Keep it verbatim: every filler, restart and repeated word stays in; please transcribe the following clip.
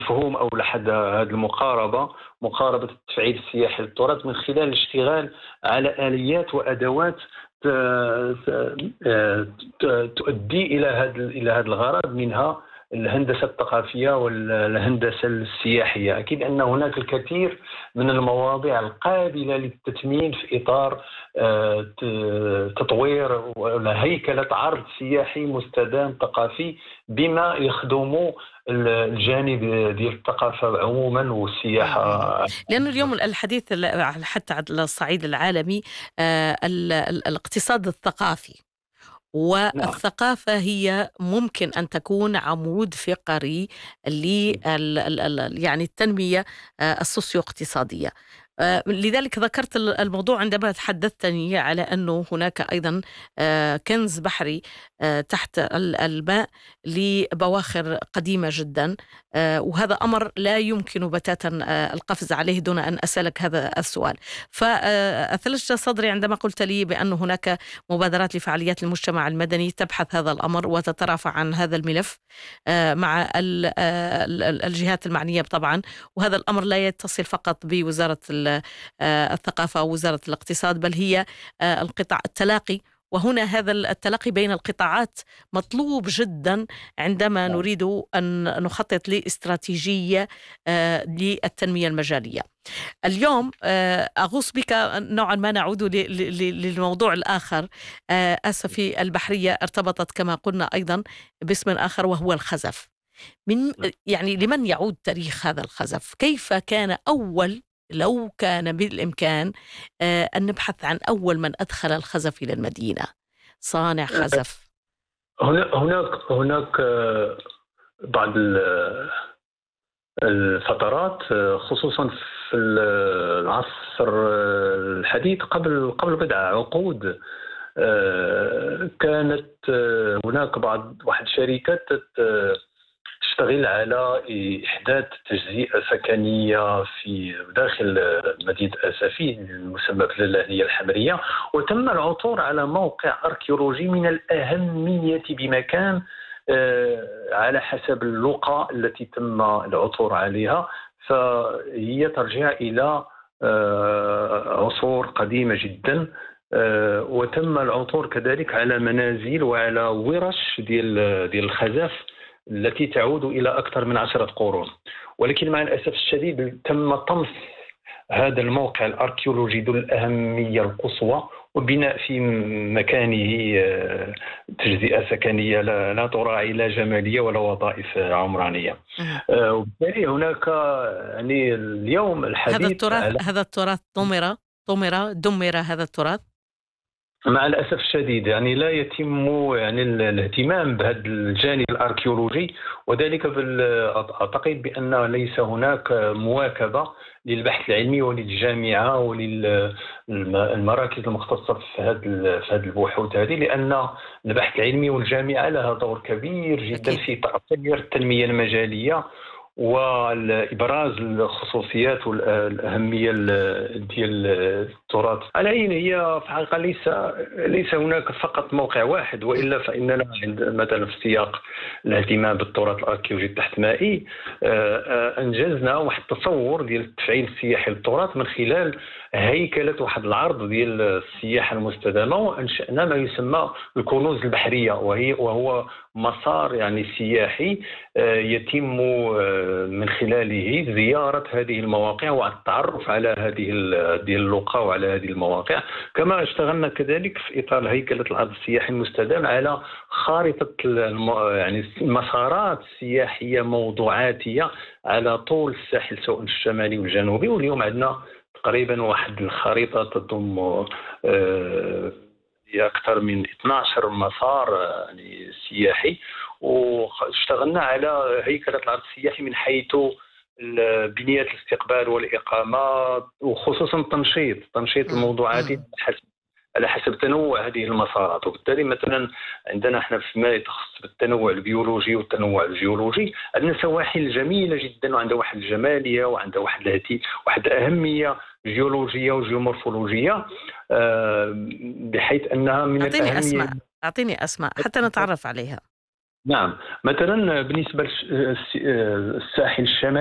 المفهوم أو لحد هذه المقاربة، مقاربة التفعيل السياحي للتراث من خلال الاشتغال على آليات وأدوات ت- ت- ت- تؤدي إلى هذا إلى هذا الغرض، منها الهندسة الثقافية والهندسة السياحية. أكيد أن هناك الكثير من المواضيع القابلة للتثمين في إطار آه، ت- تطوير ولا هيكلة عرض سياحي مستدام ثقافي بما يخدم الجانب ديال الثقافة عموما مم. والسياحة. لأنه اليوم الحديث ال- حتى على الصعيد العالمي، آه، ال- ال- الاقتصاد الثقافي نعم. والثقافة هي ممكن أن تكون عمود فقري ل يعني التنمية آه، السوسيو اقتصادية. آه، لذلك ذكرت ال- الموضوع عندما تحدثتني على أنه هناك أيضا آه، كنز بحري آه، تحت ال- الماء لبواخر قديمة جدا. آه، وهذا أمر لا يمكن بتاتا آه، القفز عليه دون أن أسألك هذا السؤال. فأثلجت صدري عندما قلت لي بأن هناك مبادرات لفعاليات المجتمع المدني تبحث هذا الأمر وتترافع عن هذا الملف آه، مع ال- آه، ال- الجهات المعنية طبعا. وهذا الأمر لا يتصل فقط بوزارة ال- آه، الثقافة أو وزارة الاقتصاد، بل هي آه، القطاع التلاقي. وهنا هذا التلاقي بين القطاعات مطلوب جدا عندما نعم. نريد أن نخطط لاستراتيجية آه، للتنمية المجالية. اليوم آه، أغوص بك نوعا ما، نعود ل- ل- للموضوع الآخر. آه، آسفي البحرية ارتبطت كما قلنا أيضا باسم آخر وهو الخزف. من يعني لمن يعود تاريخ هذا الخزف؟ كيف كان أول، لو كان بالإمكان آه، أن نبحث عن أول من أدخل الخزف إلى المدينة، صانع خزف؟ هنا- هناك هناك آه، بعض ال- الفترات، آه، خصوصا في العصر الحديث، قبل قبل بضع عقود، آه، كانت آه، هناك بعض واحد الشركات تت- تشتغل على إحداث تجزئة سكنية في داخل مدينة أسفي المسمى باللالية الحمرية، وتم العثور على موقع أركيولوجي من الأهمية بمكان، آه، على حسب اللقى التي تم العثور عليها، فهي ترجع إلى آه، عصور قديمة جدا. آه، وتم العثور كذلك على منازل وعلى ورش ديال ديال الخزف التي تعود إلى أكثر من عشرة قرون. ولكن مع الأسف الشديد تم طمس هذا الموقع الأركيولوجي ذو الأهمية القصوى وبناء في مكانه آه، تجزئة سكنية لا, لا تراعي لا جمالية ولا وظائف عمرانية. مم. آه، وبالتالي هناك يعني اليوم هذا الحديث التراث على، هذا التراث دمر دمر دمر هذا التراث. مع الأسف الشديد يعني لا يتم يعني ال- الاهتمام بهذا الجانب الأركيولوجي، وذلك بال- أعتقد بأن ليس هناك مواكبة للبحث العلمي وللجامعة وللمراكز المختصة في هذه ال- في هذه البحوث هذه، لأن البحث العلمي والجامعة لها دور كبير جدا أكيد. في تأطير التنمية المجالية والإبراز الخصوصيات والأهمية ال- ديال التراث. على عين هي في الحقيقة ليس ليس هناك فقط موقع واحد، وإلا فإننا عند مثلا في سياق الاهتمام بالتراث الأركيولوجي التحتمائي آه، آه، أنجزنا واحد التصور ديال التفعيل السياحي للتراث من خلال هيكلة واحد العرض ديال السياحة المستدامة، وأنشأنا ما يسمى الكنوز البحرية، وهي وهو مسار يعني سياحي آه، يتم آه، من خلاله زيارة هذه المواقع والتعرف على هذه ال- ديال اللقاء وعلى هذه المواقع. كما اشتغلنا كذلك في إطار هيكلة العرض السياحي المستدام على خارطة الم- يعني المسارات السياحية موضوعاتية على طول الساحل سواء الشمالي والجنوبي. واليوم عندنا تقريبا واحد الخريطة تضم آه، أكثر من اثنا عشر مسار آه، يعني سياحي، واشتغلنا على هيكلة العرض السياحي من حيث ال- بنية الاستقبال والإقامة، وخصوصا التنشيط تنشيط مم. الموضوعاتي مم. على حسب على حسب تنوع هذه المسارات. وبالتالي مثلا عندنا احنا فيما يتخص بالتنوع البيولوجي والتنوع الجيولوجي عندنا سواحل جميلة جدا، وعندها واحد الجمالية وعندها واحد الهتي واحد الأهمية جيولوجية وجيومورفولوجية، آه، بحيث أنها من أعطيني الأهمية. أسماء أعطيني أسماء حتى نتعرف عليها. نعم، مثلا بالنسبة للساحل الشمالي